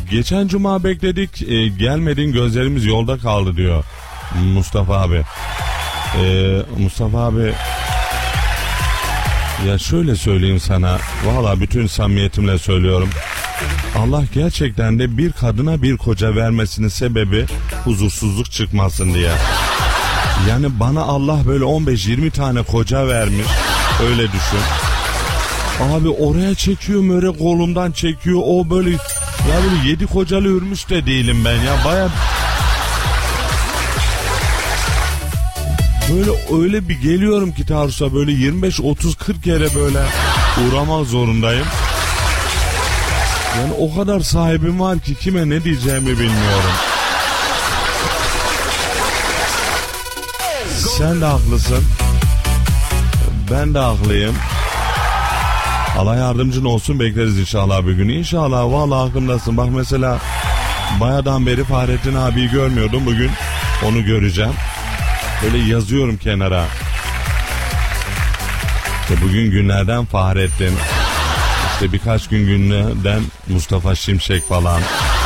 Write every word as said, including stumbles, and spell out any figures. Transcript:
geçen cuma bekledik, e, gelmedin, gözlerimiz yolda kaldı diyor Mustafa abi. E, Mustafa abi, ya şöyle söyleyeyim sana, valla bütün samimiyetimle söylüyorum. Allah gerçekten de bir kadına bir koca vermesinin sebebi huzursuzluk çıkmasın diye. Yani bana Allah böyle on beş yirmi tane koca vermiş, öyle düşün. Abi oraya çekiyor, böyle kolumdan çekiyor, o böyle, ya böyle yedi kocalı ürmüş de değilim ben ya, baya böyle öyle bir geliyorum ki Tarsus'a, böyle yirmi beş otuz kırk kere böyle uğramak zorundayım. Yani o kadar sahibim var ki kime ne diyeceğimi bilmiyorum. Sen de haklısın, ben de haklıyım. Allah yardımcın olsun, bekleriz inşallah bir gün. İnşallah, vallahi hakkımdasın. Bak mesela bayadan beri Fahrettin abiyi görmüyordum, bugün onu göreceğim. Böyle yazıyorum kenara. İşte bugün günlerden Fahrettin, İşte birkaç gün günlerden Mustafa Şimşek falan.